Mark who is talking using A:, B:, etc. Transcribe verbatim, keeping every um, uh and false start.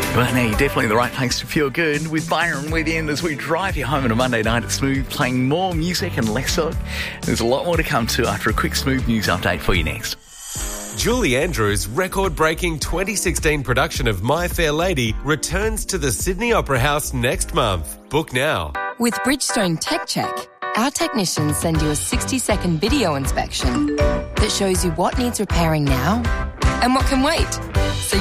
A: Well, now you're definitely in the right place to feel good with Byron with you as we drive you home on a Monday night at Smooth, playing more music and less talk. There's a lot more to come to after a quick Smooth news update for you next.
B: Julie Andrews' record-breaking twenty sixteen production of My Fair Lady returns to the Sydney Opera House next month. Book now.
C: With Bridgestone Tech Check, our technicians send you a sixty-second video inspection that shows you what needs repairing now and what can wait. So